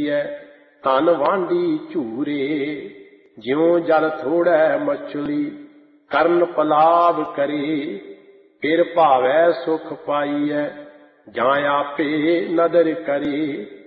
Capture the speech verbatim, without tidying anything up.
ਹੈ। ਧਨ ਵਾਂਢੀ ਝੂਰੇ ਜਿਉਂ ਜਲ ਥੋੜੈ ਮਛਲੀ, ਕਰਨ ਪਲਾਵ ਕਰੇ ਫਿਰ ਭਾਵੈ ਸੁਖ ਪਾਈਐ, ਜਾਂ ਆਪੇ ਨਦਰ ਕਰੇ।